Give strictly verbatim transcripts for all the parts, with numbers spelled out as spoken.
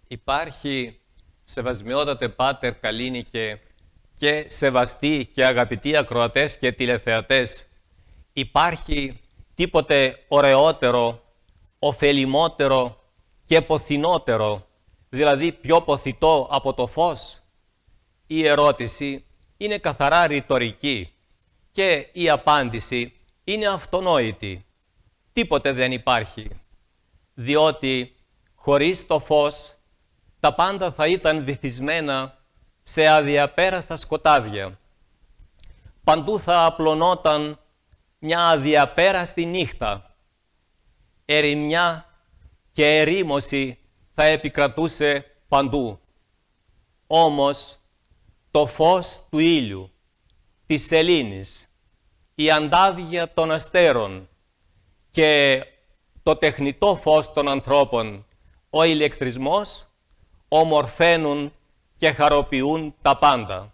Υπάρχει, σεβασμιότατε Πάτερ Καλίνικε, και σεβαστοί και αγαπητοί ακροατές και τηλεθεατές, υπάρχει τίποτε ωραιότερο, ωφελημότερο και ποθηνότερο, δηλαδή πιο ποθητό από το φως? Η ερώτηση είναι καθαρά ρητορική και η απάντηση είναι αυτονόητη. Τίποτε δεν υπάρχει, διότι χωρίς το φως τα πάντα θα ήταν βυθισμένα σε αδιαπέραστα σκοτάδια. Παντού θα απλωνόταν μια αδιαπέραστη νύχτα. Ερημιά και ερήμωση θα επικρατούσε παντού. Όμως το φως του ήλιου, της σελήνης, η αντάβια των αστέρων και το τεχνητό φως των ανθρώπων, ο ηλεκτρισμός, ομορφαίνουν και χαροποιούν τα πάντα.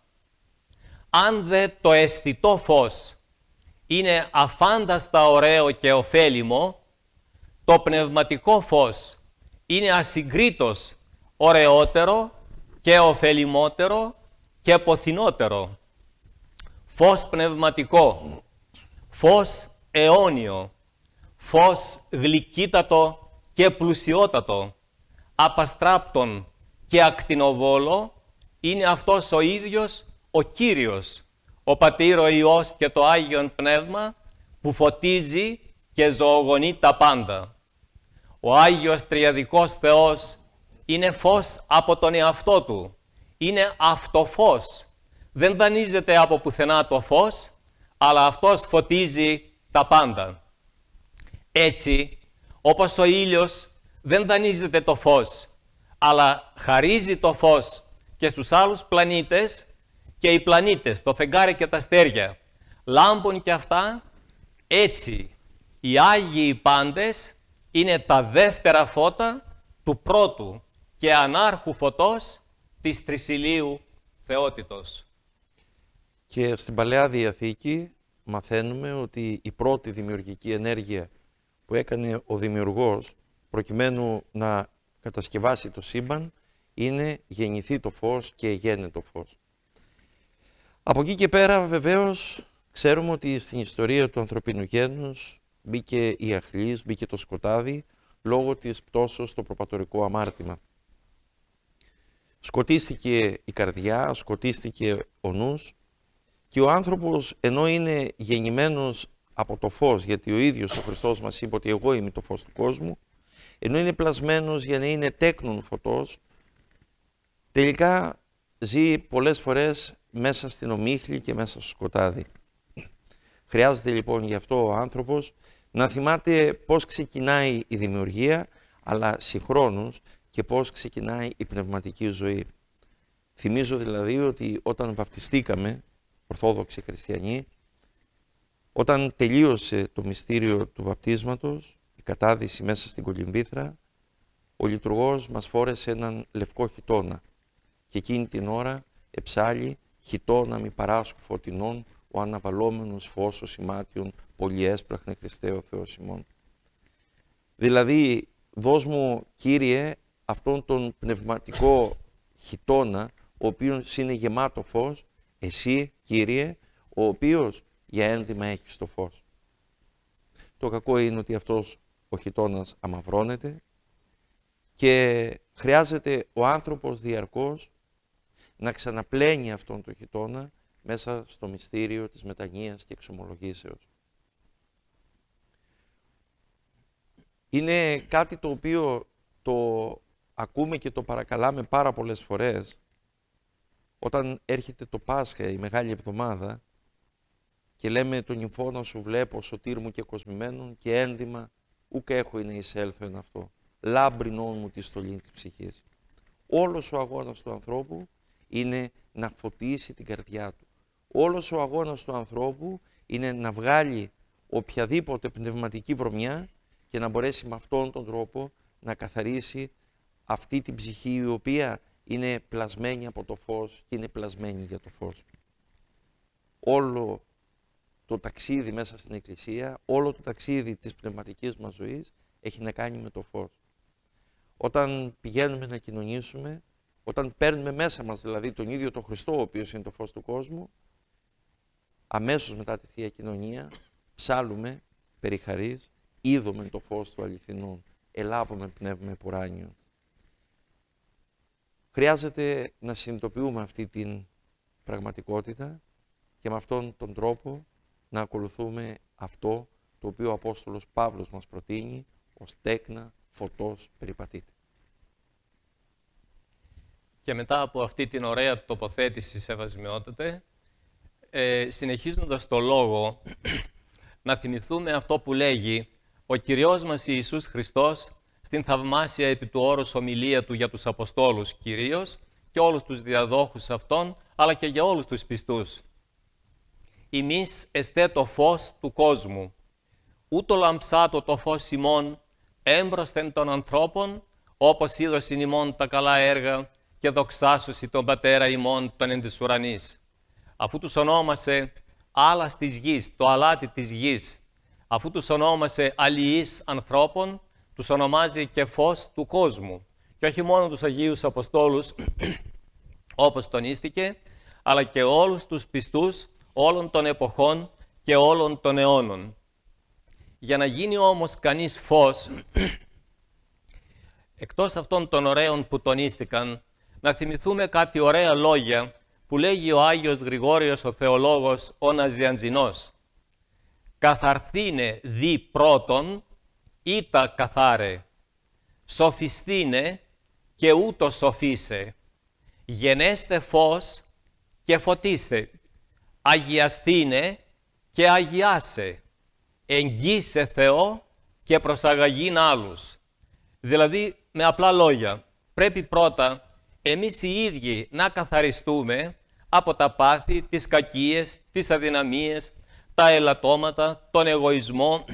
Αν δε το αισθητό φως είναι αφάνταστα ωραίο και ωφέλιμο, το πνευματικό φως είναι ασυγκρίτως ωραιότερο και ωφελημότερο και ποθηνότερο. Φως πνευματικό, φως αιώνιο, φως γλυκύτατο και πλουσιότατο, απαστράπτον και ακτινοβόλο, είναι αυτός ο ίδιος ο Κύριος, ο Πατήρ, ο Υιός και το Άγιον Πνεύμα, που φωτίζει και ζωογονεί τα πάντα. Ο Άγιος Τριαδικός Θεός είναι φως από τον εαυτό Του, είναι αυτοφως. Δεν δανείζεται από πουθενά το φως, αλλά Αυτός φωτίζει τα πάντα. Έτσι, όπως ο ήλιος δεν δανείζεται το φως, αλλά χαρίζει το φως και στους άλλους πλανήτες, και οι πλανήτες, το φεγγάρι και τα αστέρια, λάμπουν και αυτά, έτσι οι Άγιοι πάντες είναι τα δεύτερα φώτα του πρώτου και ανάρχου φωτός της τρισηλίου θεότητος. Και στην Παλαιά Διαθήκη μαθαίνουμε ότι η πρώτη δημιουργική ενέργεια που έκανε ο δημιουργός προκειμένου να κατασκευάσει το σύμπαν είναι γεννηθεί το φως και γέννε το φως. Από εκεί και πέρα βεβαίως ξέρουμε ότι στην ιστορία του ανθρωπίνου γένους μπήκε η αχλής, μπήκε το σκοτάδι λόγω της πτώσεως στο προπατορικό αμάρτημα. Σκοτίστηκε η καρδιά, σκοτίστηκε ο νους και ο άνθρωπος, ενώ είναι γεννημένος από το φως, γιατί ο ίδιος ο Χριστός μας είπε ότι εγώ είμαι το φως του κόσμου, ενώ είναι πλασμένος για να είναι τέκνον φωτός, τελικά ζει πολλές φορές μέσα στην ομίχλη και μέσα στο σκοτάδι. Χρειάζεται λοιπόν γι' αυτό ο άνθρωπος να θυμάται πώς ξεκινάει η δημιουργία, αλλά συγχρόνως και πώς ξεκινάει η πνευματική ζωή. Θυμίζω δηλαδή ότι όταν βαπτιστήκαμε, Ορθόδοξοι Χριστιανοί, όταν τελείωσε το μυστήριο του βαπτίσματος, η κατάδυση μέσα στην κολυμβήθρα, ο λειτουργός μας φόρεσε έναν λευκό χιτώνα και εκείνη την ώρα εψάλλει «Χιτώνα μη παράσχου φωτεινών, ο αναβαλόμενος φως ο σημάτιον, πολυέσπραχνε Χριστέ ο Θεός ημών». Δηλαδή, δώσ' μου, Κύριε, αυτόν τον πνευματικό χιτώνα, ο οποίος είναι γεμάτο φως, εσύ, Κύριε, ο οποίος για ένδυμα έχεις το φως. Το κακό είναι ότι αυτός ο χιτώνας αμαυρώνεται και χρειάζεται ο άνθρωπος διαρκώς να ξαναπλένει αυτόν τον χιτώνα μέσα στο μυστήριο της μετανοίας και εξομολογήσεως. Είναι κάτι το οποίο το ακούμε και το παρακαλάμε πάρα πολλές φορές όταν έρχεται το Πάσχα, η Μεγάλη Εβδομάδα, και λέμε τον νυμφώνα σου βλέπω, σωτήρ μου και κοσμημένον, και ένδυμα ούκ έχω να εισέλθω εν αυτό. Λάμπρινόν μου τη στολή της ψυχής. Όλος ο αγώνας του ανθρώπου είναι να φωτίσει την καρδιά του. Όλος ο αγώνας του ανθρώπου είναι να βγάλει οποιαδήποτε πνευματική βρωμιά και να μπορέσει με αυτόν τον τρόπο να καθαρίσει αυτή την ψυχή η οποία είναι πλασμένη από το φως και είναι πλασμένη για το φως. Όλο το ταξίδι μέσα στην Εκκλησία, όλο το ταξίδι της πνευματικής μας ζωής έχει να κάνει με το φως. όταν πηγαίνουμε να κοινωνήσουμε, όταν παίρνουμε μέσα μας δηλαδή τον ίδιο τον Χριστό, ο οποίος είναι το φως του κόσμου, αμέσως μετά τη Θεία Κοινωνία ψάλουμε περί χαρίς, είδομεν το φως του αληθινού, ελάβουμε πνεύμα επουράνιο. Χρειάζεται να συνειδητοποιούμε αυτή την πραγματικότητα και με αυτόν τον τρόπο να ακολουθούμε αυτό το οποίο ο Απόστολος Παύλος μας προτείνει ως τέκνα φωτός περιπατείτε. Και μετά από αυτή την ωραία τοποθέτηση, Σεβασμιότατε, ε, συνεχίζοντας το λόγο, να θυμηθούμε αυτό που λέγει ο Κυριός μας Ιησούς Χριστός στην θαυμάσια επί του όρους ομιλία Του για τους Αποστόλους κυρίως και όλους τους διαδόχους αυτών, αλλά και για όλους τους πιστούς. «Ημείς εστέ το φως του κόσμου, ούτω λαμψάτο το φως ημών έμπροσθεν των ανθρώπων, όπως είδωσιν ημών τα καλά έργα και δοξάσωση τον Πατέρα ημών των εν της ουρανής. Αφού τους ονόμασε άλλας της γης, το αλάτι της γης, αφού τους ονόμασε αλληλείς ανθρώπων, τους ονομάζει και φως του κόσμου. Και όχι μόνο τους Αγίους Αποστόλους, όπως τονίστηκε, αλλά και όλους τους πιστούς όλων των εποχών και όλων των αιώνων. Για να γίνει όμως κανείς φως, εκτός αυτών των ωραίων που τονίστηκαν, να θυμηθούμε κάτι ωραία λόγια που λέγει ο Άγιος Γρηγόριος ο Θεολόγος ο Ναζιανζινός. «Καθαρθήνε δι πρώτον, ήτα καθάρε, σοφιστήνε και ούτω σοφίσε, γενέστε φως και φωτίστε, αγιαστήνε και αγιάσε, εγγύσε Θεό και προσαγαγήν άλλους». Δηλαδή, με απλά λόγια, πρέπει πρώτα εμείς οι ίδιοι να καθαριστούμε από τα πάθη, τις κακίες, τις αδυναμίες, τα ελαττώματα, τον εγωισμό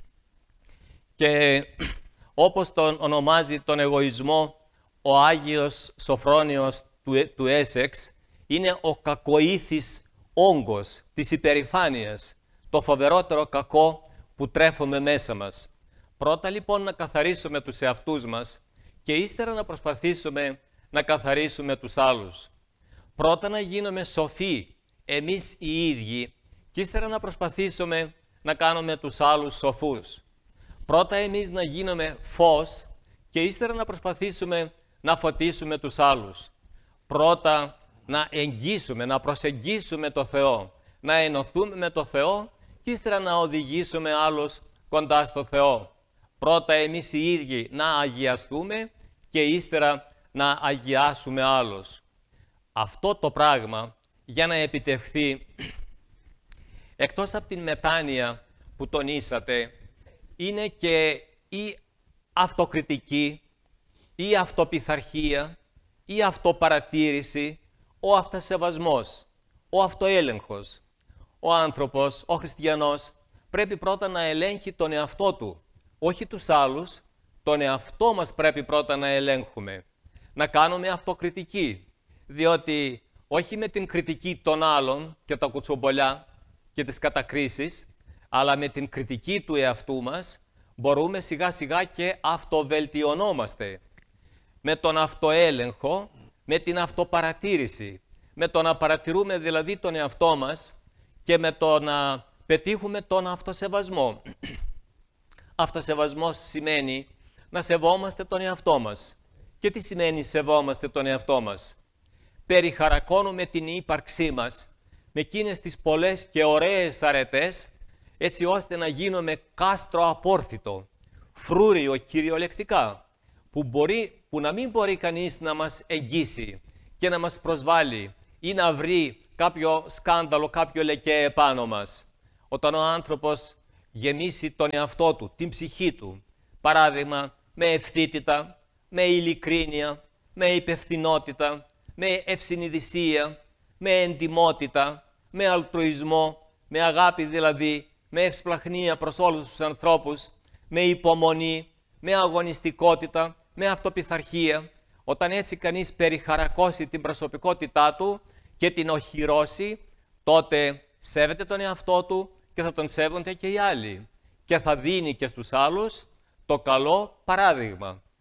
και όπως τον ονομάζει τον εγωισμό ο Άγιος Σοφρόνιος του, του Έσεξ, είναι ο κακοήθης όγκος της υπερηφάνειας, το φοβερότερο κακό που τρέφουμε μέσα μας. Πρώτα λοιπόν να καθαρίσουμε τους εαυτούς μας και ύστερα να προσπαθήσουμε να καθαρίσουμε τους άλλους. Πρώτα να γίνουμε σοφοί εμείς οι ίδιοι και ύστερα να προσπαθήσουμε να κάνουμε τους άλλους σοφούς. Πρώτα εμείς να γίνουμε φως και ύστερα να προσπαθήσουμε να φωτίσουμε τους άλλους. Πρώτα να εγγύσουμε, να προσεγγίσουμε το Θεό, να ενωθούμε με το Θεό και ύστερα να οδηγήσουμε άλλους κοντά στο Θεό. Πρώτα εμείς οι ίδιοι να αγιαστούμε και ύστερα να αγιάσουμε άλλους. Αυτό το πράγμα για να επιτευχθεί, εκτός από την μετάνοια που τονίσατε, είναι και η αυτοκριτική, η αυτοπιθαρχία, η αυτοπαρατήρηση, ο αυτοσεβασμός, ο αυτοέλεγχος. Ο άνθρωπος, ο χριστιανός, πρέπει πρώτα να ελέγχει τον εαυτό του, όχι τους άλλους, τον εαυτό μας πρέπει πρώτα να ελέγχουμε. Να κάνουμε αυτοκριτική, διότι όχι με την κριτική των άλλων και τα κουτσομπολιά και τις κατακρίσεις, αλλά με την κριτική του εαυτού μας μπορούμε σιγά σιγά και αυτοβελτιωνόμαστε. Με τον αυτοέλεγχο, με την αυτοπαρατήρηση, με το να παρατηρούμε δηλαδή τον εαυτό μας και με το να πετύχουμε τον αυτοσεβασμό. Αυτοσεβασμός σημαίνει να σεβόμαστε τον εαυτό μας. Και τι σημαίνει σεβόμαστε τον εαυτό μας? Περιχαρακώνουμε την ύπαρξή μας με εκείνες τις πολλές και ωραίες αρετές, έτσι ώστε να γίνουμε κάστρο απόρθητο, φρούριο κυριολεκτικά, που, μπορεί, που να μην μπορεί κανείς να μας εγγύσει και να μας προσβάλλει ή να βρει κάποιο σκάνδαλο, κάποιο λεκέ επάνω μας. Όταν ο άνθρωπος γεμίσει τον εαυτό του, την ψυχή του, παράδειγμα με ευθύτητα, με ειλικρίνεια, με υπευθυνότητα, με ευσυνειδησία, με εντιμότητα, με αλτρουισμό, με αγάπη δηλαδή, με ευσπλαχνία προς όλους τους ανθρώπους, με υπομονή, με αγωνιστικότητα, με αυτοπιθαρχία. Όταν έτσι κανείς περιχαρακώσει την προσωπικότητά του και την οχυρώσει, τότε σέβεται τον εαυτό του και θα τον σέβονται και οι άλλοι. Και θα δίνει και στους άλλους το καλό παράδειγμα.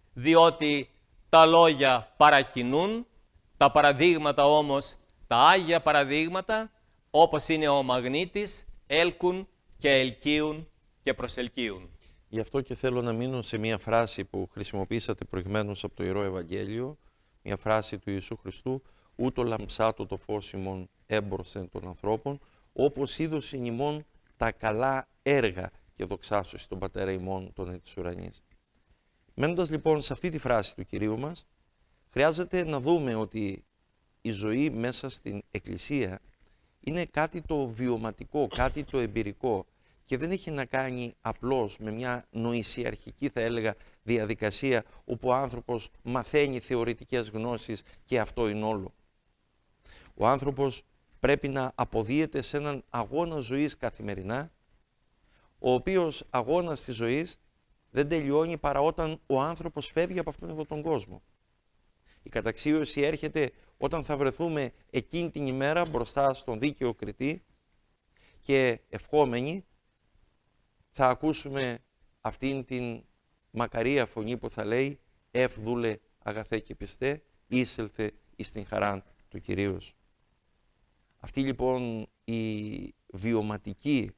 διότι τα λόγια παρακινούν, τα παραδείγματα όμως, τα Άγια παραδείγματα, όπως είναι ο μαγνήτης, έλκουν και ελκύουν και προσελκύουν. Γι' αυτό και θέλω να μείνω σε μια φράση που χρησιμοποίησατε προηγουμένως από το Ιερό Ευαγγέλιο, μια φράση του Ιησού Χριστού, «Ούτω λαμψάτο το φως ημών έμπροσθεν των ανθρώπων, όπως είδος ημών τα καλά έργα και δοξάσωση τον Πατέρα ημών των ει της ουρανής». Μένοντας λοιπόν σε αυτή τη φράση του Κυρίου μας, χρειάζεται να δούμε ότι η ζωή μέσα στην Εκκλησία είναι κάτι το βιωματικό, κάτι το εμπειρικό και δεν έχει να κάνει απλώς με μια νοησιαρχική, θα έλεγα, διαδικασία όπου ο άνθρωπος μαθαίνει θεωρητικές γνώσεις και αυτό είναι όλο. Ο άνθρωπος πρέπει να αποδίεται σε έναν αγώνα ζωής καθημερινά, ο οποίος αγώνας της ζωής δεν τελειώνει παρά όταν ο άνθρωπος φεύγει από αυτόν εδώ τον κόσμο. Η καταξίωση έρχεται όταν θα βρεθούμε εκείνη την ημέρα μπροστά στον δίκαιο κριτή και ευχόμενοι θα ακούσουμε αυτήν την μακαρία φωνή που θα λέει «Ευδούλε αγαθέ και πιστέ, είσελθε εις την χαράν του Κυρίου σου». Αυτή λοιπόν η βιωματική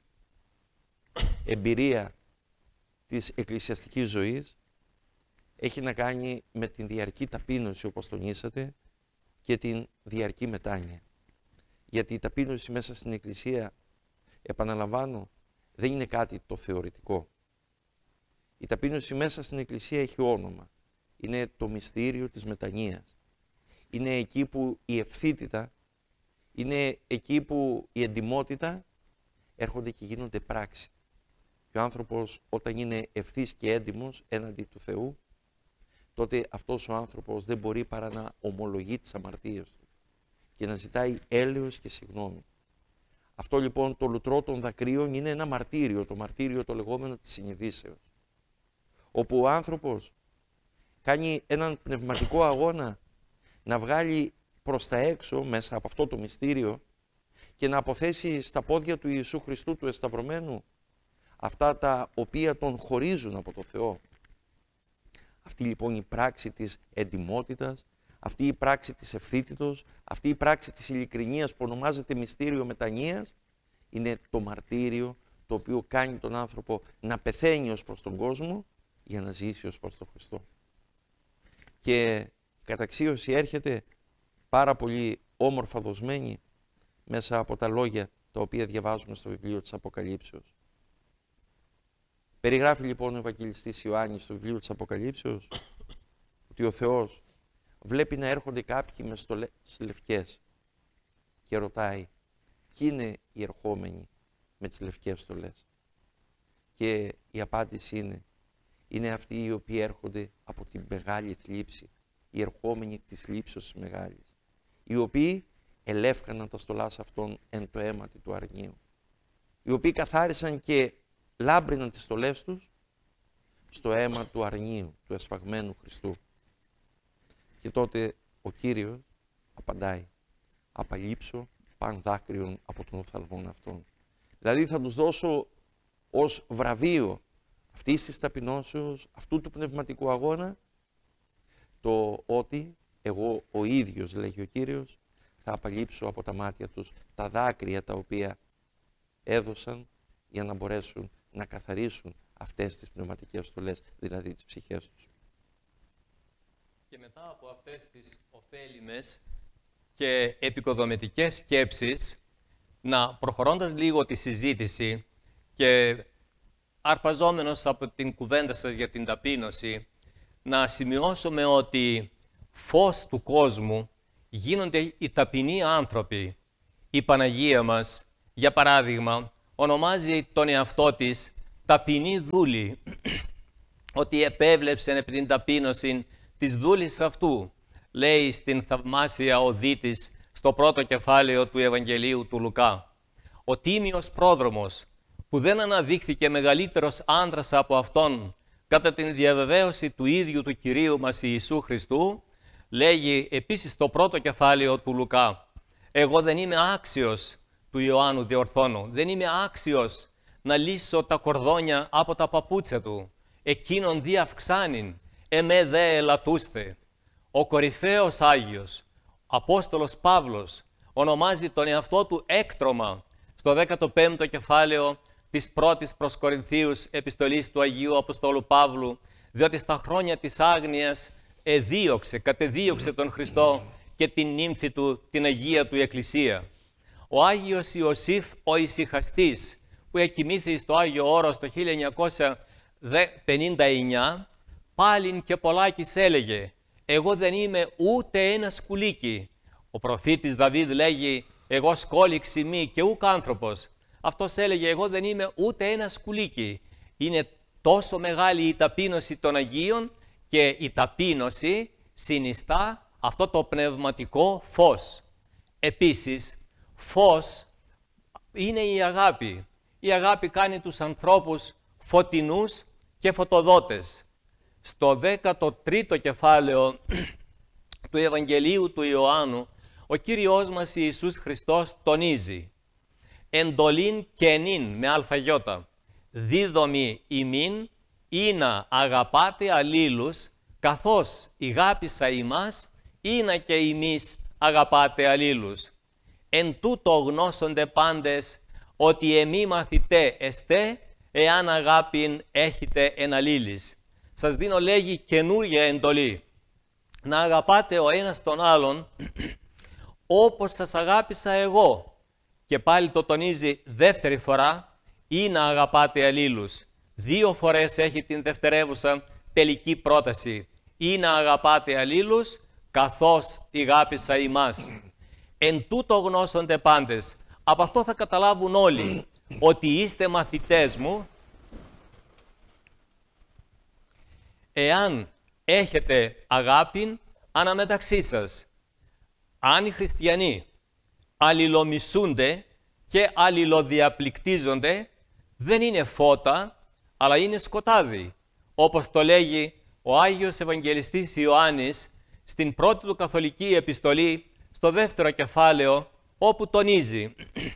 εμπειρία της εκκλησιαστικής ζωής έχει να κάνει με την διαρκή ταπείνωση, όπως τονίσατε, και την διαρκή μετάνοια. Γιατί η ταπείνωση μέσα στην Εκκλησία, επαναλαμβάνω, δεν είναι κάτι το θεωρητικό. Η ταπείνωση μέσα στην Εκκλησία έχει όνομα. Είναι το μυστήριο της μετανοίας. Είναι εκεί που η ευθύτητα, είναι εκεί που η εντιμότητα έρχονται και γίνονται πράξη. Και ο άνθρωπος όταν είναι ευθύς και έντιμος έναντι του Θεού, τότε αυτός ο άνθρωπος δεν μπορεί παρά να ομολογεί τις αμαρτίες του και να ζητάει έλεος και συγγνώμη. Αυτό λοιπόν το λουτρό των δακρύων είναι ένα μαρτύριο, το μαρτύριο το λεγόμενο της συνειδήσεως, όπου ο άνθρωπος κάνει έναν πνευματικό αγώνα να βγάλει προς τα έξω μέσα από αυτό το μυστήριο και να αποθέσει στα πόδια του Ιησού Χριστού του εσταυρωμένου αυτά τα οποία τον χωρίζουν από το Θεό. Αυτή λοιπόν η πράξη της εντιμότητας, αυτή η πράξη της ευθύτητος, αυτή η πράξη της ειλικρινίας που ονομάζεται μυστήριο μετανοίας, είναι το μαρτύριο το οποίο κάνει τον άνθρωπο να πεθαίνει ως προς τον κόσμο για να ζήσει ως προς τον Χριστό. Και η καταξίωση έρχεται πάρα πολύ όμορφα δοσμένη μέσα από τα λόγια τα οποία διαβάζουμε στο βιβλίο της Αποκαλύψεως. Περιγράφει λοιπόν ο Ευαγγελιστής Ιωάννης στο βιβλίο της Αποκαλύψεως ότι ο Θεός βλέπει να έρχονται κάποιοι με στολές λευκές και ρωτάει ποιοι είναι οι ερχόμενοι με τις λευκές στολές. Και η απάντηση είναι, είναι αυτοί οι οποίοι έρχονται από την μεγάλη θλίψη, οι ερχόμενοι της θλίψης της μεγάλης, οι οποίοι ελεύκαναν τα στολάς αυτών εν το αίματι του αρνίου, οι οποίοι καθάρισαν και λάμπριναν τις στολές τους στο αίμα του αρνίου, του εσφαγμένου Χριστού. Και τότε ο Κύριος απαντάει, απαλείψω παν δάκρυον από τον οφθαλμόν αυτών. Δηλαδή θα τους δώσω ως βραβείο αυτής της ταπεινώσεως, αυτού του πνευματικού αγώνα, το ότι εγώ ο ίδιος, λέγει ο Κύριος, θα απαλείψω από τα μάτια τους τα δάκρυα τα οποία έδωσαν για να μπορέσουν να καθαρίσουν αυτές τις πνευματικές στολές, δηλαδή τις ψυχές τους. Και μετά από αυτές τις ωφέλιμες και επικοδομητικές σκέψεις, να προχωρώντας λίγο τη συζήτηση και αρπαζόμενος από την κουβέντα σας για την ταπείνωση, να σημειώσουμε ότι φως του κόσμου γίνονται οι ταπεινοί άνθρωποι. Η Παναγία μας, για παράδειγμα, ονομάζει τον εαυτό της ταπεινή δούλη, ότι επέβλεψε επί την ταπείνωση της δούλης αυτού, λέει στην θαυμάσια οδή της στο πρώτο κεφάλαιο του Ευαγγελίου του Λουκά. Ο τίμιος πρόδρομος, που δεν αναδείχθηκε μεγαλύτερος άντρας από αυτόν κατά την διαβεβαίωση του ίδιου του Κυρίου μας Ιησού Χριστού, λέγει επίσης στο πρώτο κεφάλαιο του Λουκά, «Εγώ δεν είμαι άξιος», του Ιωάννου διορθώνω, «δεν είμαι άξιος να λύσω τα κορδόνια από τα παπούτσια του, εκείνον δι' αυξάνειν, εμέ δε ελατούστε. Ο κορυφαίος Άγιος, Απόστολος Παύλος, ονομάζει τον εαυτό του έκτρωμα στο δέκατο πέμπτο κεφάλαιο της πρώτης προς Κορινθίους επιστολής του Αγίου Αποστόλου Παύλου, διότι στα χρόνια της άγνοιας εδίωξε, κατεδίωξε τον Χριστό και την νύμφη του, την Αγία του Εκκλησία. Ο Άγιος Ιωσήφ ο Ησυχαστής, που εκοιμήθη στο Άγιο Όρος το χίλια εννιακόσια πενήντα εννιά, πάλιν και πολλάκις έλεγε «Εγώ δεν είμαι ούτε ένα σκουλίκι». Ο προφήτης Δαβίδ λέγει «Εγώ σκόλιξη μη και ούκ άνθρωπος». Αυτός έλεγε «Εγώ δεν είμαι ούτε ένα σκουλίκι». Είναι τόσο μεγάλη η ταπείνωση των Αγίων και η ταπείνωση συνιστά αυτό το πνευματικό φως. Επίσης, φως είναι η αγάπη. Η αγάπη κάνει τους ανθρώπους φωτεινούς και φωτοδότες. Στο δέκατο τρίτο κεφάλαιο του Ευαγγελίου του Ιωάννου, ο Κύριος μας Ιησούς Χριστός τονίζει «Εντολήν καινήν με αλφαγιώτα, δίδομη ημίν, ή να αγαπάτε αλλήλους, καθώς ηγάπησα ημάς, ή να και ημείς αγαπάτε αλλήλους. Εν τούτο γνώσονται πάντες, ότι εμεί μαθητέ εστέ, εάν αγάπην έχετε εν αλλήλεις». Σας δίνω, λέγει, καινούρια εντολή. Να αγαπάτε ο ένας τον άλλον όπως σας αγάπησα εγώ. Και πάλι το τονίζει δεύτερη φορά, ή να αγαπάτε αλλήλους. Δύο φορές έχει την δευτερεύουσα τελική πρόταση. Ή να αγαπάτε αλλήλους, καθώς ηγάπησα ημάς. Εν τούτο γνώσονται πάντες. Από αυτό θα καταλάβουν όλοι ότι είστε μαθητές μου, εάν έχετε αγάπη αναμεταξύ σας. Αν οι χριστιανοί αλληλομισούνται και αλληλοδιαπληκτίζονται, δεν είναι φώτα, αλλά είναι σκοτάδι. Όπως το λέγει ο Άγιος Ευαγγελιστής Ιωάννης στην πρώτη του καθολική επιστολή, στο δεύτερο κεφάλαιο, όπου τονίζει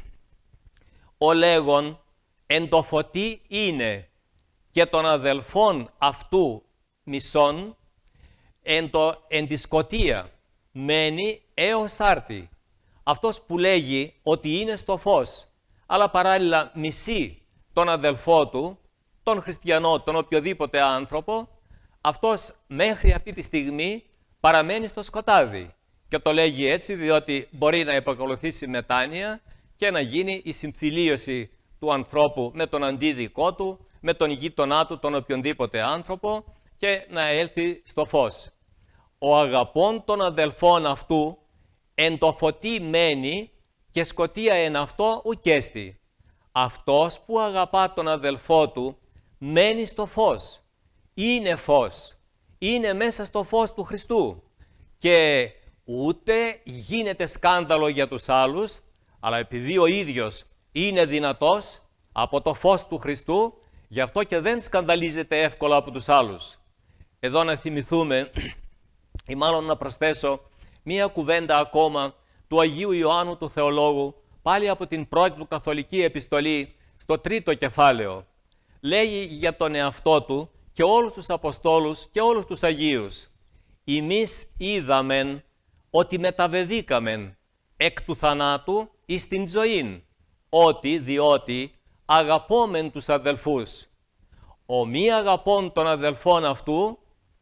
«Ο λέγον εν το φωτί είναι και των αδελφών αυτού μισών, εν, το, εν τη σκοτία μένει έως άρτη». Αυτός που λέγει ότι είναι στο φως, αλλά παράλληλα μισεί τον αδελφό του, τον χριστιανό, τον οποιοδήποτε άνθρωπο, αυτός μέχρι αυτή τη στιγμή παραμένει στο σκοτάδι. Και το λέγει έτσι διότι μπορεί να επακολουθήσει μετάνοια και να γίνει η συμφιλίωση του ανθρώπου με τον αντίδικό του, με τον γείτονά του, τον οποιονδήποτε άνθρωπο, και να έλθει στο φως. Ο αγαπών των αδελφών αυτού εν το φωτί μένει και σκοτία εν αυτό ουκέστη. Αυτός που αγαπά τον αδελφό του μένει στο φως. Είναι φως. Είναι μέσα στο φως του Χριστού. Και ούτε γίνεται σκάνδαλο για τους άλλους, αλλά επειδή ο ίδιος είναι δυνατός από το φως του Χριστού, γι' αυτό και δεν σκανδαλίζεται εύκολα από τους άλλους. Εδώ να θυμηθούμε, ή μάλλον να προσθέσω, μία κουβέντα ακόμα του Αγίου Ιωάννου του Θεολόγου, πάλι από την πρώτη του καθολική επιστολή, στο τρίτο κεφάλαιο. Λέγει για τον εαυτό του και όλους τους Αποστόλους και όλους τους Αγίους. «Εμείς είδαμεν ότι μεταβεδίκαμεν εκ του θανάτου εις την ζωήν, ότι διότι αγαπόμεν τους αδελφούς. Ο μη αγαπών των αδελφών αυτού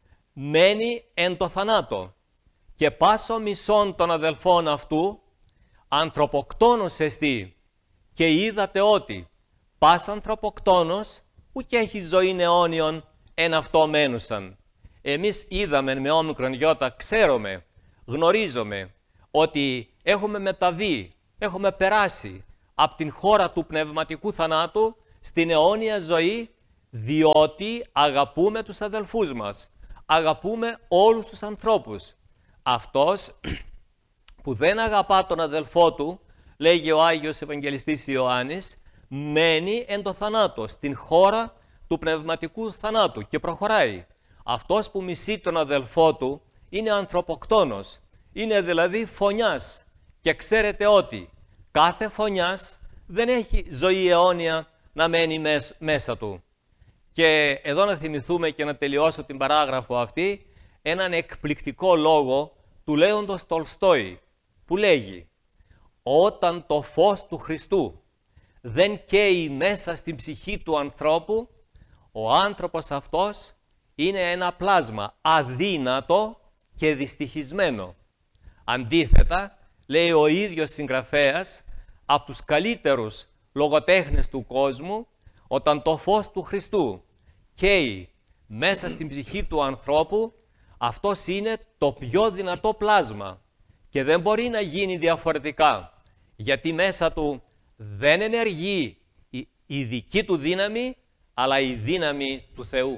μένει εν το θανάτο, και πάσο μισών των αδελφών αυτού ανθρωποκτόνος εστί, και είδατε ότι πας ανθρωποκτόνος ουκ έχει ζωήν αιώνιον εν αυτό μένουσαν». Εμείς είδαμε με όμικρον γιώτα, ξέρουμε, γνωρίζουμε ότι έχουμε μεταβεί, έχουμε περάσει από την χώρα του πνευματικού θανάτου στην αιώνια ζωή, διότι αγαπούμε τους αδελφούς μας, αγαπούμε όλους τους ανθρώπους. Αυτός που δεν αγαπά τον αδελφό του, λέγει ο Άγιος Ευαγγελιστής Ιωάννης, μένει εν το θανάτο, στην χώρα του πνευματικού θανάτου και προχωράει. Αυτός που μισεί τον αδελφό του είναι ανθρωποκτόνος, είναι δηλαδή φωνιάς, και ξέρετε ότι κάθε φωνιάς δεν έχει ζωή αιώνια να μένει μέσα του. Και εδώ να θυμηθούμε και να τελειώσω την παράγραφο αυτή, έναν εκπληκτικό λόγο του Λέοντος Τολστόη, που λέγει «Όταν το φως του Χριστού δεν καίει μέσα στην ψυχή του ανθρώπου, ο άνθρωπος αυτός είναι ένα πλάσμα αδύνατο και δυστυχισμένο. Αντίθετα, λέει ο ίδιος συγγραφέας, από τους καλύτερους λογοτέχνες του κόσμου, όταν το φως του Χριστού καίει μέσα στην ψυχή του ανθρώπου, αυτός είναι το πιο δυνατό πλάσμα και δεν μπορεί να γίνει διαφορετικά, γιατί μέσα του δεν ενεργεί η, η δική του δύναμη, αλλά η δύναμη του Θεού».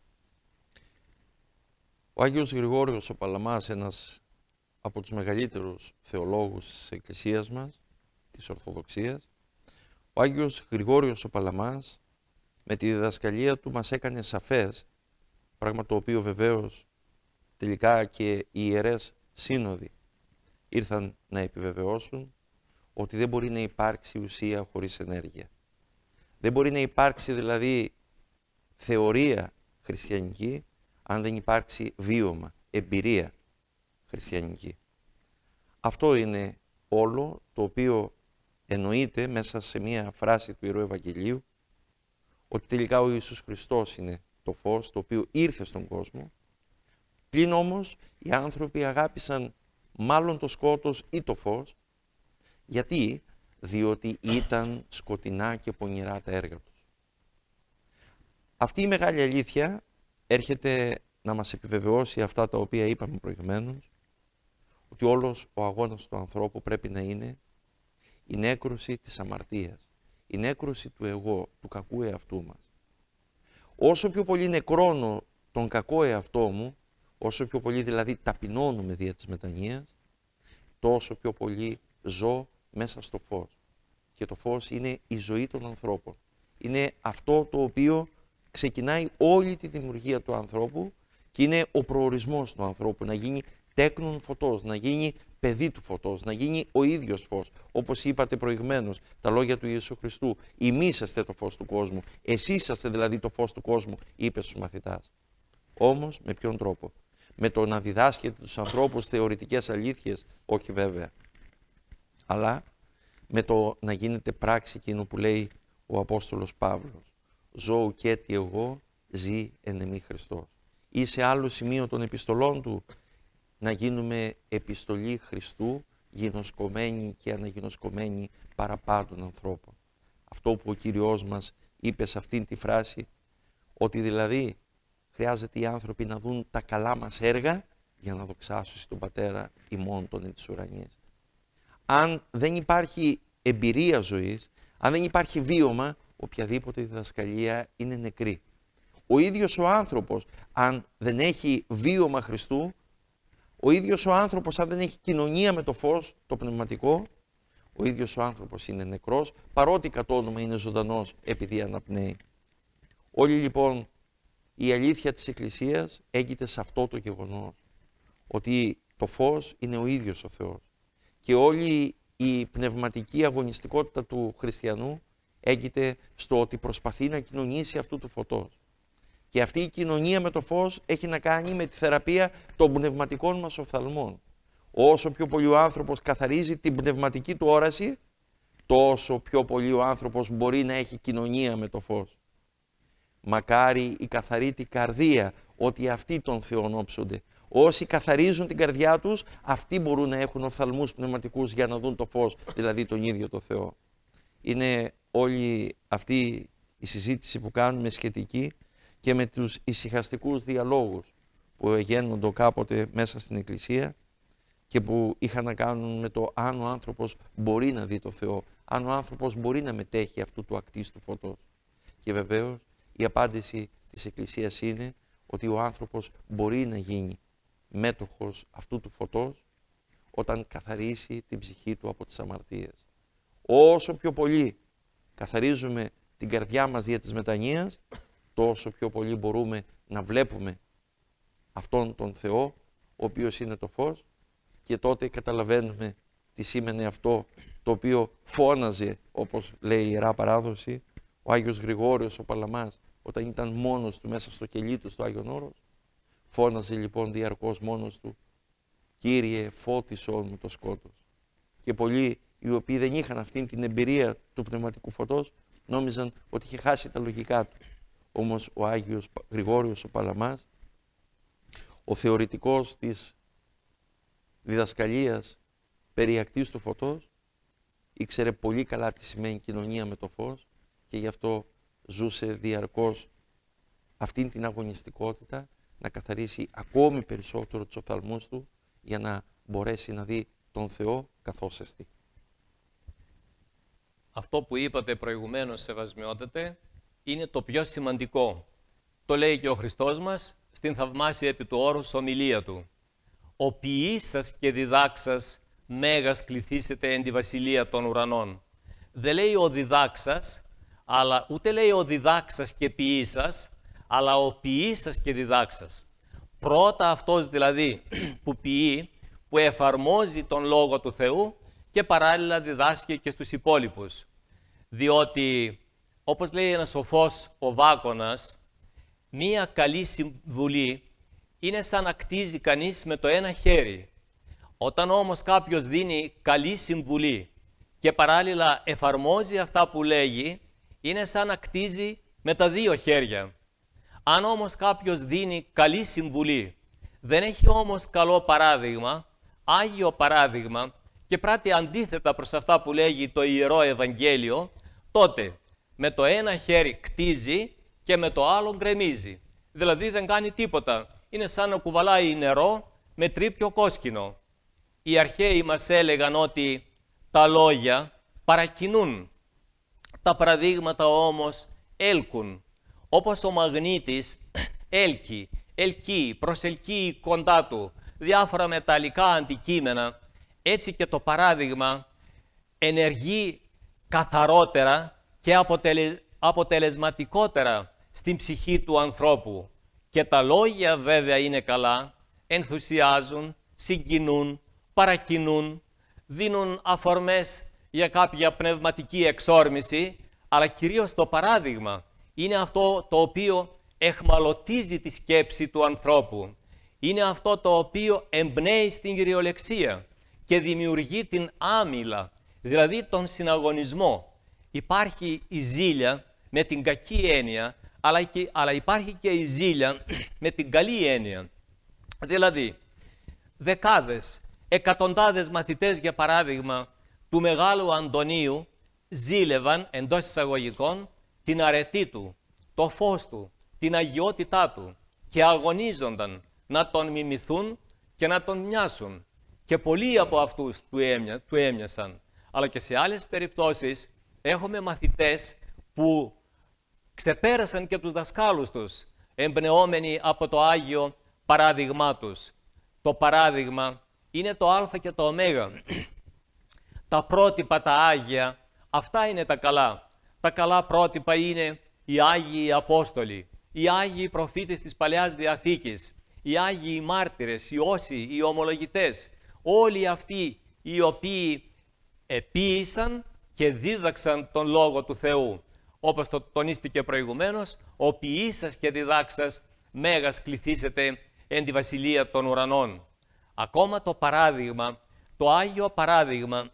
Ο Άγιος Γρηγόριος ο Παλαμάς, ένας από τους μεγαλύτερους θεολόγους της Εκκλησίας μας, της Ορθοδοξίας, ο Άγιος Γρηγόριος ο Παλαμάς με τη διδασκαλία του μας έκανε σαφές, πράγμα το οποίο βεβαίως τελικά και οι Ιερές Σύνοδοι ήρθαν να επιβεβαιώσουν, ότι δεν μπορεί να υπάρξει ουσία χωρίς ενέργεια. Δεν μπορεί να υπάρξει δηλαδή θεωρία χριστιανική αν δεν υπάρξει βίωμα, εμπειρία χριστιανική. Αυτό είναι όλο το οποίο εννοείται μέσα σε μία φράση του Ιερού Ευαγγελίου, ότι τελικά ο Ιησούς Χριστός είναι το φως το οποίο ήρθε στον κόσμο, πλην όμως οι άνθρωποι αγάπησαν μάλλον το σκότος ή το φως. Γιατί? Διότι ήταν σκοτεινά και πονηρά τα έργα τους. Αυτή η μεγάλη αλήθεια έρχεται να μας επιβεβαιώσει αυτά τα οποία είπαμε προηγουμένως, ότι όλος ο αγώνας του ανθρώπου πρέπει να είναι η νέκρωση της αμαρτίας, η νέκρωση του εγώ, του κακού εαυτού μας. Όσο πιο πολύ νεκρώνω τον κακό εαυτό μου, όσο πιο πολύ δηλαδή ταπεινώνομαι δια της μετανοίας, τόσο πιο πολύ ζω μέσα στο φως. Και το φως είναι η ζωή των ανθρώπων. Είναι αυτό το οποίο ξεκινάει όλη τη δημιουργία του ανθρώπου και είναι ο προορισμός του ανθρώπου, να γίνει τέκνον φωτός, να γίνει παιδί του φωτός, να γίνει ο ίδιος φως. Όπως είπατε προηγουμένως, τα λόγια του Ιησού Χριστού, «Ημείς είσαστε το φως του κόσμου», εσείς είσαστε δηλαδή το φως του κόσμου, είπε στους μαθητάς. Όμως με ποιον τρόπο? Με το να διδάσκεται τους ανθρώπους θεωρητικές αλήθειες? Όχι βέβαια. Αλλά με το να γίνεται πράξη εκείνο που λέει ο Απόστολος Παύλος. «Ζω ουκέτι εγώ, ζει εν εμή Χριστός». Ή σε άλλο σημείο των επιστολών του, να γίνουμε επιστολή Χριστού, γινωσκομένοι και αναγινωσκομένοι παραπάντων ανθρώπων. Αυτό που ο Κύριος μας είπε σε αυτήν τη φράση, ότι δηλαδή χρειάζεται οι άνθρωποι να δουν τα καλά μας έργα για να δοξάσουν τον Πατέρα ημών των εν της ουρανίας. Αν δεν υπάρχει εμπειρία ζωής, αν δεν υπάρχει βίωμα, οποιαδήποτε διδασκαλία είναι νεκρή. Ο ίδιος ο άνθρωπος, αν δεν έχει βίωμα Χριστού, ο ίδιος ο άνθρωπος, αν δεν έχει κοινωνία με το φως, το πνευματικό, ο ίδιος ο άνθρωπος είναι νεκρός, παρότι κατ' όνομα είναι ζωντανός επειδή αναπνέει. Όλη λοιπόν η αλήθεια της Εκκλησίας έγκυται σε αυτό το γεγονός, ότι το φως είναι ο ίδιος ο Θεός. Και όλη η πνευματική αγωνιστικότητα του χριστιανού έγκυται στο ότι προσπαθεί να κοινωνήσει αυτού του φωτός. Και αυτή η κοινωνία με το φως έχει να κάνει με τη θεραπεία των πνευματικών μας οφθαλμών. Όσο πιο πολύ ο άνθρωπος καθαρίζει την πνευματική του όραση, τόσο πιο πολύ ο άνθρωπος μπορεί να έχει κοινωνία με το φως. Μακάρι η καθαρή την καρδία, ότι αυτοί τον Θεόν όψονται. Όσοι καθαρίζουν την καρδιά τους, αυτοί μπορούν να έχουν οφθαλμούς πνευματικούς για να δουν το φως, δηλαδή τον ίδιο το Θεό. Είναι όλη αυτή η συζήτηση που κάνουμε σχετική και με τους ησυχαστικούς διαλόγους που εγέννονται κάποτε μέσα στην Εκκλησία και που είχαν να κάνουν με το αν ο άνθρωπος μπορεί να δει το Θεό, αν ο άνθρωπος μπορεί να μετέχει αυτού του ακτίστου φωτός. Και βεβαίως η απάντηση της Εκκλησίας είναι ότι ο άνθρωπος μπορεί να γίνει μέτοχος αυτού του φωτός όταν καθαρίσει την ψυχή του από τις αμαρτίες. Όσο πιο πολύ καθαρίζουμε την καρδιά μας δια της μετανοίας, τόσο πιο πολύ μπορούμε να βλέπουμε αυτόν τον Θεό, ο οποίος είναι το φως, και τότε καταλαβαίνουμε τι σήμαινε αυτό το οποίο φώναζε, όπως λέει η Ιερά Παράδοση, ο Άγιος Γρηγόριος ο Παλαμάς όταν ήταν μόνος του μέσα στο κελί του στο Άγιον Όρος? Φώναζε λοιπόν διαρκώς μόνος του, «Κύριε, φώτισόν μου το σκότος». Και πολλοί οι οποίοι δεν είχαν αυτή την εμπειρία του πνευματικού φωτός νόμιζαν ότι είχε χάσει τα λογικά του. Όμως ο Άγιος Γρηγόριος ο Παλαμάς, ο θεωρητικός της διδασκαλίας περί ακτής του φωτός, ήξερε πολύ καλά τι σημαίνει κοινωνία με το φως και γι' αυτό ζούσε διαρκώς αυτήν την αγωνιστικότητα να καθαρίσει ακόμη περισσότερο τους οφθαλμούς του για να μπορέσει να δει τον Θεό καθώς εστί. Αυτό που είπατε προηγουμένως, Σεβασμιότατε, είναι το πιο σημαντικό. Το λέει και ο Χριστός μας στην θαυμάσια επί του όρους ομιλία του. «Ο ποιής σας και διδάξας μέγας κληθήσετε εν τη βασιλεία των ουρανών». Δεν λέει ο διδάξας, αλλά ούτε λέει ο διδάξας και ποιής σας, αλλά ο ποιής σας και διδάξας. Πρώτα αυτός δηλαδή που ποιεί, που εφαρμόζει τον Λόγο του Θεού και παράλληλα διδάσκει και στους υπόλοιπους. Διότι, όπως λέει ένας σοφός ο Βάκωνας, μία καλή συμβουλή είναι σαν να κτίζει κανείς με το ένα χέρι. Όταν όμως κάποιος δίνει καλή συμβουλή και παράλληλα εφαρμόζει αυτά που λέγει, είναι σαν να κτίζει με τα δύο χέρια. Αν όμως κάποιος δίνει καλή συμβουλή, δεν έχει όμως καλό παράδειγμα, άγιο παράδειγμα και πράττει αντίθετα προς αυτά που λέγει το Ιερό Ευαγγέλιο, τότε με το ένα χέρι κτίζει και με το άλλο γκρεμίζει. Δηλαδή δεν κάνει τίποτα. Είναι σαν να κουβαλάει νερό με τρίπιο κόσκινο. Οι αρχαίοι μας έλεγαν ότι τα λόγια παρακινούν. Τα παραδείγματα όμως έλκουν. Όπως ο μαγνήτης έλκει, ελκύει, προσελκύει κοντά του διάφορα μεταλλικά αντικείμενα, έτσι και το παράδειγμα ενεργεί καθαρότερα και αποτελε... αποτελεσματικότερα στην ψυχή του ανθρώπου. Και τα λόγια βέβαια είναι καλά, ενθουσιάζουν, συγκινούν, παρακινούν, δίνουν αφορμές για κάποια πνευματική εξόρμηση, αλλά κυρίως το παράδειγμα είναι αυτό το οποίο εχμαλωτίζει τη σκέψη του ανθρώπου. Είναι αυτό το οποίο εμπνέει στην κυριολεξία και δημιουργεί την άμυλα, δηλαδή τον συναγωνισμό. Υπάρχει η ζήλια με την κακή έννοια, αλλά, και, αλλά υπάρχει και η ζήλια με την καλή έννοια. Δηλαδή, δεκάδες, εκατοντάδες μαθητές, για παράδειγμα, του Μεγάλου Αντωνίου ζήλευαν εντός εισαγωγικών την αρετή του, το φως του, την αγιότητά του και αγωνίζονταν να τον μιμηθούν και να τον μοιάσουν. Και πολλοί από αυτούς του, έμοια, του έμοιασαν. Αλλά και σε άλλες περιπτώσεις έχουμε μαθητές που ξεπέρασαν και τους δασκάλους τους, εμπνεόμενοι από το Άγιο παράδειγμά τους. Το παράδειγμα είναι το Α και το Ω. Τα πρότυπα τα Άγια, αυτά είναι τα καλά. Τα καλά πρότυπα είναι οι Άγιοι Απόστολοι, οι Άγιοι Προφήτες της Παλαιάς Διαθήκης, οι Άγιοι Μάρτυρες, οι Όσοι, οι Ομολογητές, όλοι αυτοί οι οποίοι επίησαν και δίδαξαν τον Λόγο του Θεού. Όπως το τονίστηκε προηγουμένως, ο ποιήσας και διδάξας μέγας κληθήσετε εν τη βασιλεία των ουρανών. Ακόμα το παράδειγμα, το Άγιο παράδειγμα,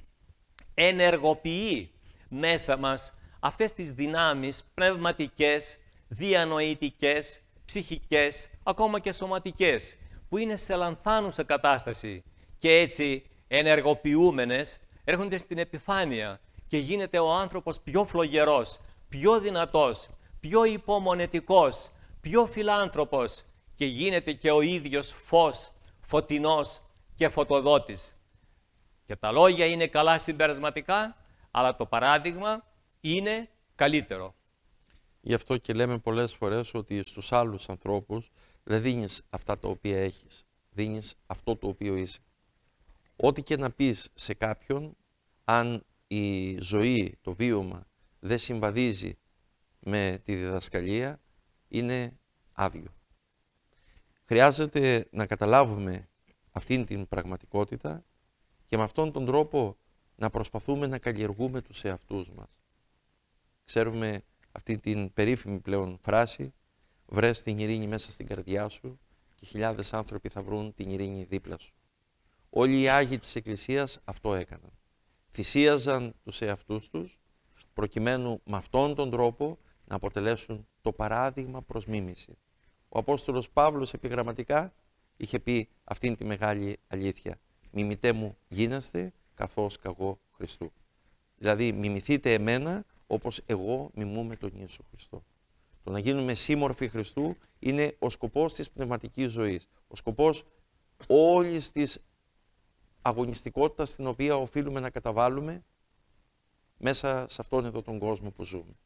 ενεργοποιεί μέσα μας αυτές τις δυνάμεις πνευματικές, διανοητικές, ψυχικές, ακόμα και σωματικές, που είναι σε λανθάνουσα κατάσταση και έτσι ενεργοποιούμενες έρχονται στην επιφάνεια και γίνεται ο άνθρωπος πιο φλογερός, πιο δυνατός, πιο υπομονετικός, πιο φιλάνθρωπος και γίνεται και ο ίδιος φως, φωτεινός και φωτοδότης. Και τα λόγια είναι καλά συμπερασματικά, αλλά το παράδειγμα είναι καλύτερο. Γι' αυτό και λέμε πολλές φορές ότι στους άλλους ανθρώπους δεν δίνεις αυτά τα οποία έχεις, δίνεις αυτό το οποίο είσαι. Ό,τι και να πεις σε κάποιον, αν η ζωή, το βίωμα δεν συμβαδίζει με τη διδασκαλία, είναι άδειο. Χρειάζεται να καταλάβουμε αυτήν την πραγματικότητα και με αυτόν τον τρόπο να προσπαθούμε να καλλιεργούμε τους εαυτούς μας. Ξέρουμε αυτή την περίφημη πλέον φράση «Βρες την ειρήνη μέσα στην καρδιά σου και χιλιάδες άνθρωποι θα βρουν την ειρήνη δίπλα σου». Όλοι οι Άγιοι της Εκκλησίας αυτό έκαναν. Θυσίαζαν τους εαυτούς τους προκειμένου με αυτόν τον τρόπο να αποτελέσουν το παράδειγμα προς μίμηση. Ο Απόστολος Παύλος επιγραμματικά είχε πει αυτήν τη μεγάλη αλήθεια. «Μιμητέ μου γίνεστε καθώς κι εγώ Χριστού». Δηλαδή μιμηθείτε εμένα όπως εγώ μιμούμε τον Ιησού Χριστό. Το να γίνουμε σύμμορφοι Χριστού είναι ο σκοπός της πνευματικής ζωής. Ο σκοπός όλης της αγωνιστικότητας την οποία οφείλουμε να καταβάλουμε μέσα σε αυτόν εδώ τον κόσμο που ζούμε.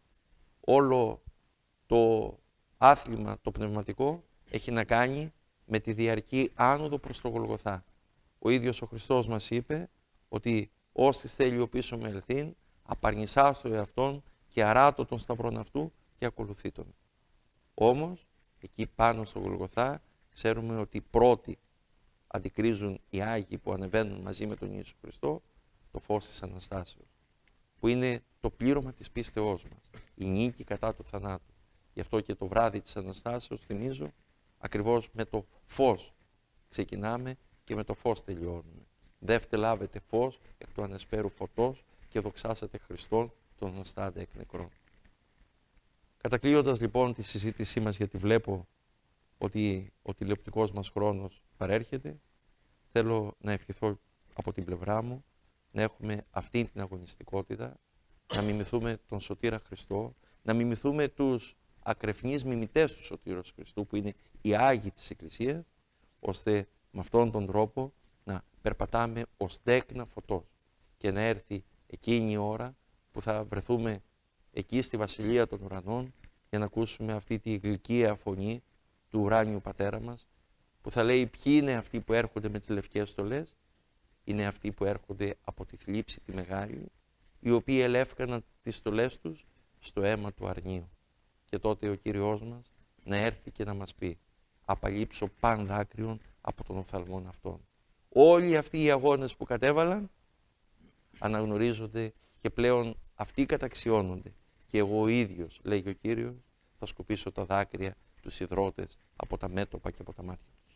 Όλο το άθλημα το πνευματικό έχει να κάνει με τη διαρκή άνοδο προς το Γολγοθά. Ο ίδιος ο Χριστός μας είπε ότι «Όσοι θέλει ο πίσω με ελθύν, απαρνησά στο εαυτόν και αράτω τον σταυρόν αυτού και ακολουθεί τον». Όμως, εκεί πάνω στο Γολγοθά, ξέρουμε ότι πρώτοι αντικρίζουν οι Άγιοι που ανεβαίνουν μαζί με τον Ιησού Χριστό το φως της Αναστάσεως, που είναι το πλήρωμα της πίστεώς μας, η νίκη κατά του θανάτου. Γι' αυτό και το βράδυ της Αναστάσεως, θυμίζω, ακριβώς με το φως ξεκινάμε και με το φως τελειώνουμε. «Δεύτε λάβετε φως εκ του ανεσπέρου φωτός και δοξάσατε Χριστόν τον αναστάντε εκ νεκρών». Κατακλείοντας λοιπόν τη συζήτησή μας, γιατί βλέπω ότι ο τηλεοπτικός μας χρόνος παρέρχεται, θέλω να ευχηθώ από την πλευρά μου να έχουμε αυτή την αγωνιστικότητα, να μιμηθούμε τον Σωτήρα Χριστό, να μιμηθούμε τους ακρεφνείς μιμητές του Σωτήρος Χριστού, που είναι οι Άγιοι της Εκκλησίας, ώστε με αυτόν τον τρόπο να περπατάμε ως τέκνα φωτός και να έρθει εκείνη η ώρα που θα βρεθούμε εκεί στη Βασιλεία των Ουρανών για να ακούσουμε αυτή τη γλυκία φωνή του ουράνιου Πατέρα μας, που θα λέει ποιοι είναι αυτοί που έρχονται με τις λευκές στολές. Είναι αυτοί που έρχονται από τη θλίψη τη μεγάλη, οι οποίοι ελεύκαναν τις στολές τους στο αίμα του αρνίου. Και τότε ο Κύριος μας να έρθει και να μας πει «Απαλείψω παν δάκρυον από τον οφθαλμόν αυτόν». Όλοι αυτοί οι αγώνες που κατέβαλαν αναγνωρίζονται και πλέον αυτοί καταξιώνονται. Και εγώ ο ίδιος, λέει ο Κύριος, θα σκουπίσω τα δάκρυα τους ιδρώτες από τα μέτωπα και από τα μάτια τους.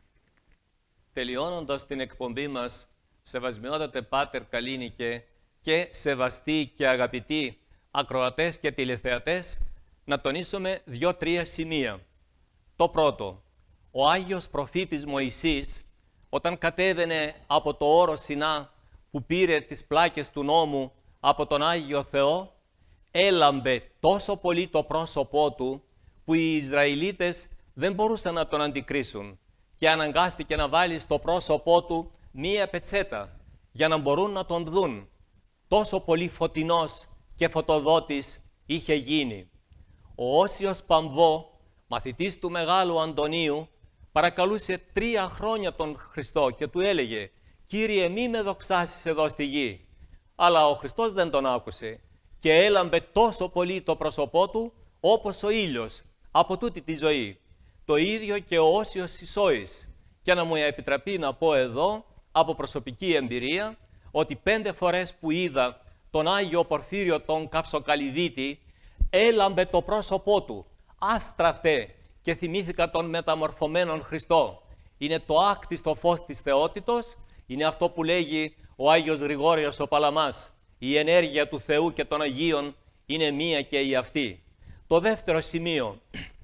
Τελειώνοντας την εκπομπή μας, σεβασμιότατε Πάτερ Καλίνικε και σεβαστοί και αγαπητοί ακροατές και τηλεθεατές, να τονίσουμε δύο-τρία σημεία. Το πρώτο, ο Άγιος Προφήτης Μωυσής, όταν κατέβαινε από το όρο Σινά που πήρε τις πλάκες του νόμου από τον Άγιο Θεό, έλαμπε τόσο πολύ το πρόσωπό του που οι Ισραηλίτες δεν μπορούσαν να τον αντικρίσουν και αναγκάστηκε να βάλει στο πρόσωπό του μία πετσέτα για να μπορούν να τον δουν. Τόσο πολύ φωτεινός και φωτοδότης είχε γίνει. Ο Όσιος Παμβό, μαθητής του Μεγάλου Αντωνίου, παρακαλούσε τρία χρόνια τον Χριστό και του έλεγε «Κύριε, μη με δοξάσεις εδώ στη γη». Αλλά ο Χριστός δεν τον άκουσε και έλαμπε τόσο πολύ το πρόσωπό του όπως ο ήλιος από τούτη τη ζωή. Το ίδιο και ο Όσιος Ισόης. Και να μου επιτραπεί να πω εδώ, από προσωπική εμπειρία, ότι πέντε φορές που είδα τον Άγιο Πορφύριο τον Καυσοκαλυδίτη, έλαμπε το πρόσωπό του, άστραφτε, και θυμήθηκα τον μεταμορφωμένον Χριστό. Είναι το άκτιστο φως της θεότητος, είναι αυτό που λέγει ο Άγιος Γρηγόριος ο Παλαμάς. Η ενέργεια του Θεού και των Αγίων είναι μία και η αυτή. Το δεύτερο σημείο,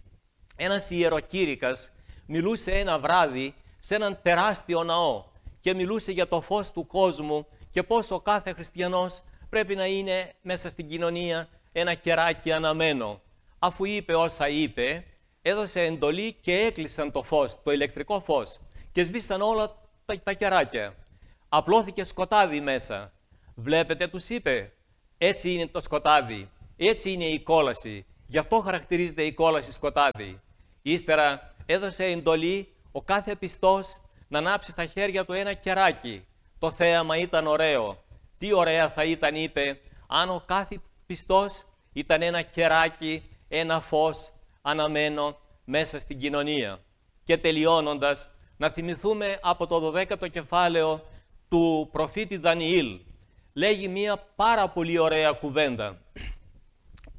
ένας ιεροκήρυκας μιλούσε ένα βράδυ σε έναν τεράστιο ναό και μιλούσε για το φως του κόσμου και πώς ο κάθε χριστιανός πρέπει να είναι μέσα στην κοινωνία ένα κεράκι αναμένο. Αφού είπε όσα είπε, έδωσε εντολή και έκλεισαν το φως, το ηλεκτρικό φως, και σβήσαν όλα τα, τα κεράκια. Απλώθηκε σκοτάδι μέσα. Βλέπετε, τους είπε, έτσι είναι το σκοτάδι, έτσι είναι η κόλαση, γι' αυτό χαρακτηρίζεται η κόλαση σκοτάδι. Ύστερα έδωσε εντολή ο κάθε πιστός να ανάψει στα χέρια του ένα κεράκι. Το θέαμα ήταν ωραίο. Τι ωραία θα ήταν, είπε, αν ο κάθε πιστός ήταν ένα κεράκι, ένα φως αναμένο μέσα στην κοινωνία. Και τελειώνοντας, να θυμηθούμε από το δωδέκατο κεφάλαιο του προφήτη Δανιήλ. Λέγει μία πάρα πολύ ωραία κουβέντα.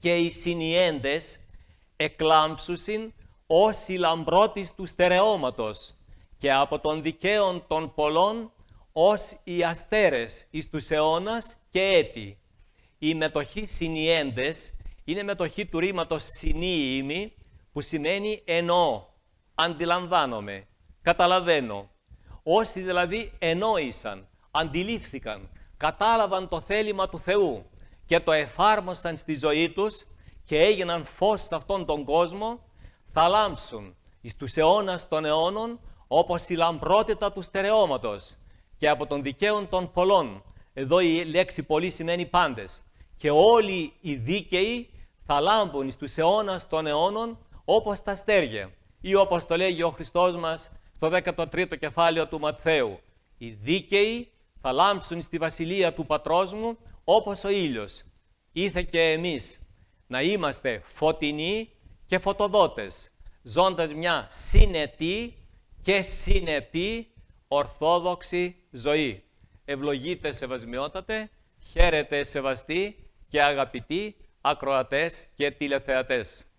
και οι συνιέντες εκλάμψουσιν ως η λαμπρότης του στερεώματος και από των δικαίων των πολλών ως οι αστέρες εις τους αιώνας και έτη. Η μετοχή συνιέντες είναι μετοχή του ρήματος συνίημη, που σημαίνει εννοώ, αντιλαμβάνομαι, καταλαβαίνω. Όσοι δηλαδή ενόησαν, αντιλήφθηκαν, κατάλαβαν το θέλημα του Θεού και το εφάρμοσαν στη ζωή τους και έγιναν φως σε αυτόν τον κόσμο, θα λάμψουν εις τους αιώνας των αιώνων όπως η λαμπρότητα του στερεώματος και από των δικαίων των πολλών. Εδώ η λέξη πολλοί σημαίνει πάντες. Και όλοι οι δίκαιοι θα λάμπουν εις τους αιώνας των αιώνων όπως τα αστέρια. Ή όπως το λέγει ο Χριστός μας στο δέκατο τρίτο κεφάλαιο του Ματθαίου. Οι δίκαιοι θα λάμψουν στη βασιλεία του Πατρός μου όπως ο ήλιος. Ήθε και εμείς να είμαστε φωτεινοί και φωτοδότες, ζώντας μια συνετή και συνεπή ορθόδοξη ζωή. Ευλογείτε σεβασμιότατε, χαίρετε σεβαστοί και αγαπητοί ακροατές και τηλεθεατές.